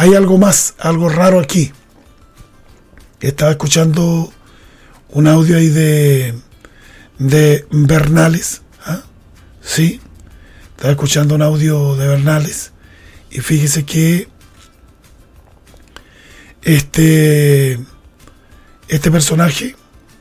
hay algo más, algo raro aquí. Estaba escuchando un audio ahí de Bernales. ¿Ah? Sí, estaba escuchando un audio de Bernales. Y fíjese que este personaje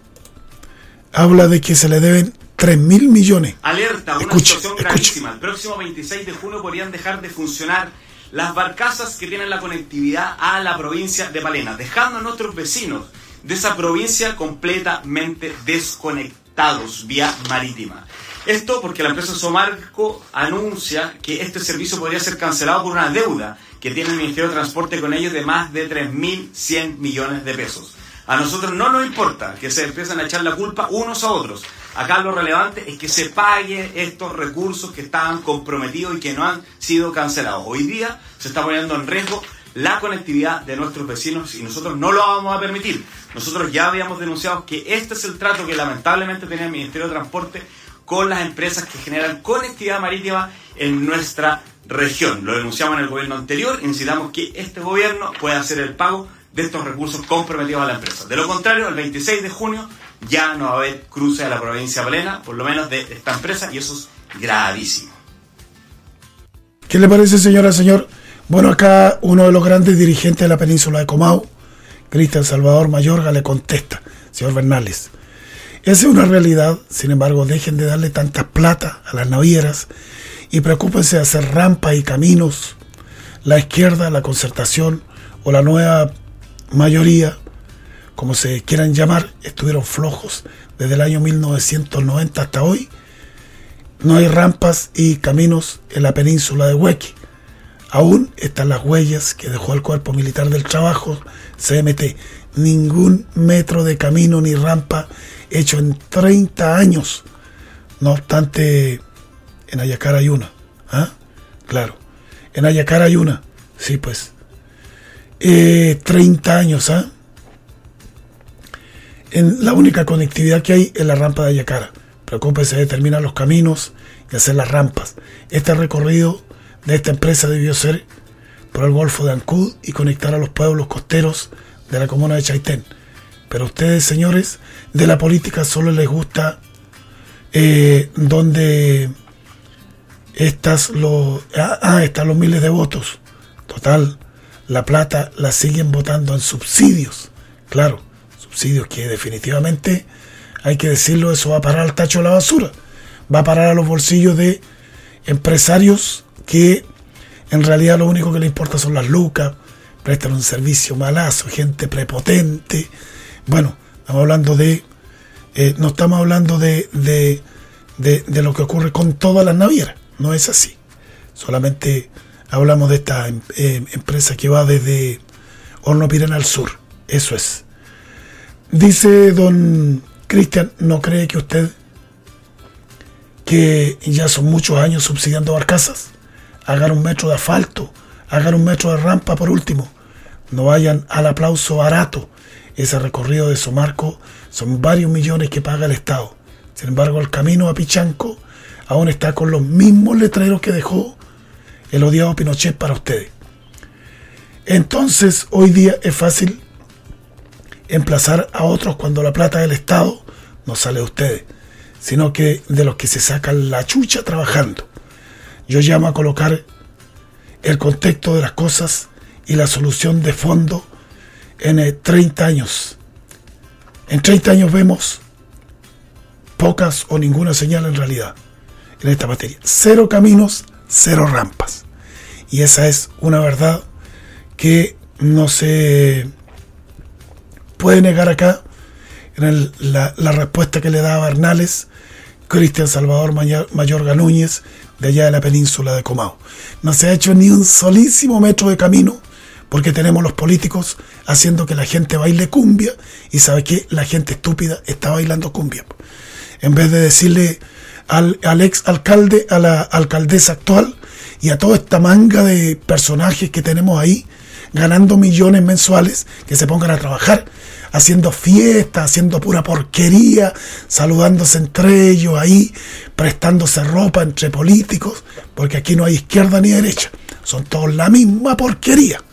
habla de que se le deben 3.000 millones. Alerta, una situación gravísima. El próximo 26 de junio podrían dejar de funcionar las barcazas que tienen la conectividad a la provincia de Palena, dejando a nuestros vecinos de esa provincia completamente desconectados vía marítima. Esto porque la empresa Somarco anuncia que este servicio podría ser cancelado por una deuda que tiene el Ministerio de Transporte con ellos de más de 3.100 millones de pesos. A nosotros no nos importa que se empiecen a echar la culpa unos a otros. Acá lo relevante es que se pague estos recursos que estaban comprometidos y que no han sido cancelados. Hoy día se está poniendo en riesgo la conectividad de nuestros vecinos y nosotros no lo vamos a permitir. Nosotros ya habíamos denunciado que este es el trato que lamentablemente tenía el Ministerio de Transporte con las empresas que generan conectividad marítima en nuestra región. Lo denunciamos en el gobierno anterior y necesitamos que este gobierno pueda hacer el pago de estos recursos comprometidos a la empresa. De lo contrario, el 26 de junio ya no va a haber cruce a la provincia de Palena, por lo menos de esta empresa, y eso es gravísimo. ¿Qué le parece, señora, señor? Bueno, acá uno de los grandes dirigentes de la península de Comau, Cristian Salvador Mayorga, le contesta, señor Bernales, esa es una realidad, sin embargo, dejen de darle tanta plata a las navieras y preocúpense de hacer rampas y caminos. La izquierda, la concertación o la nueva mayoría, como se quieran llamar, estuvieron flojos desde el año 1990 hasta hoy. No hay rampas y caminos en la península de Hueque. Aún están las huellas que dejó el Cuerpo Militar del Trabajo, CMT. Ningún metro de camino ni rampa hecho en 30 años. No obstante, en Ayacara hay una. ¿Ah? Claro, en Ayacara hay una. Sí, pues. 30 años, ¿ah? En la única conectividad que hay es la rampa de Ayacara. Preocúpese de terminar los caminos y hacer las rampas. Este recorrido de esta empresa debió ser por el Golfo de Ancud y conectar a los pueblos costeros de la comuna de Chaitén. Pero a ustedes, señores, de la política solo les gusta donde están los miles de votos. Total, la plata la siguen votando en subsidios. Claro, subsidios que definitivamente, hay que decirlo, eso va a parar al tacho de la basura. Va a parar a los bolsillos de empresarios que en realidad lo único que les importa son las lucas, prestan un servicio malazo, gente prepotente. Bueno, estamos hablando no estamos hablando de lo que ocurre con todas las navieras, no es así. Solamente hablamos de esta empresa que va desde Horno Pirena al sur, eso es. Dice don Cristian, ¿no cree que usted, que ya son muchos años subsidiando barcazas, hagan un metro de asfalto, hagan un metro de rampa por último? No vayan al aplauso barato. Ese recorrido de Somarco son varios millones que paga el Estado. Sin embargo, el camino a Pichanco aún está con los mismos letreros que dejó el odiado Pinochet para ustedes. Entonces, hoy día es fácil emplazar a otros cuando la plata del Estado no sale de ustedes, sino que de los que se sacan la chucha trabajando. Yo llamo a colocar el contexto de las cosas y la solución de fondo en 30 años. En 30 años vemos pocas o ninguna señal en realidad en esta materia. 0 caminos, 0 rampas. Y esa es una verdad que no se puede negar acá en la respuesta que le da a Bernales Cristian Salvador Mayorga Núñez, de allá de la península de Comau. No se ha hecho ni un solísimo metro de camino porque tenemos los políticos haciendo que la gente baile cumbia, y ¿sabe qué? La gente estúpida está bailando cumbia. En vez de decirle al ex alcalde, a la alcaldesa actual y a toda esta manga de personajes que tenemos ahí ganando millones mensuales, que se pongan a trabajar, haciendo fiestas, haciendo pura porquería, saludándose entre ellos ahí, prestándose ropa entre políticos, porque aquí no hay izquierda ni derecha, son todos la misma porquería.